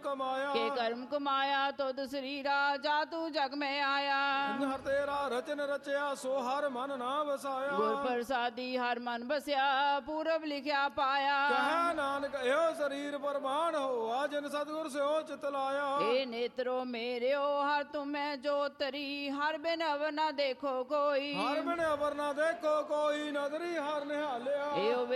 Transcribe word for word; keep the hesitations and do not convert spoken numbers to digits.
ਕਮਾਇਆ के कर्म कमाया तुद शरीरा जा तू जग में आया। ਹਰ ਤੇਰਾ ਰਚਨ ਰਚਿਆ ਸੋ ਹਰ ਮਨ ਨਾ ਵਸਾਇਆ गुर प्रसादी हर मन बसया पूरब लिखया पाया। ਕਹਿ ਨਾਨਕ ਇਹੋ ਸਰੀਰ ਪ੍ਰਮਾਣ ਹੋਆ ਜਿਨ ਸਤਿਗੁਰ ਸਿਓ ਚਿਤ ਲਾਇਆ ए नेत्रो मेरे ओ हर तुम्हें जो तरी हर बिन अवर न देखो कोई। ਹਰ ਬਿਨ ਅਵਰ ਨਾ ਦੇਖੋ ਕੋਈ ਨਦਰੀ ਹਰ ਨਿਹਾਲਿਆ एओ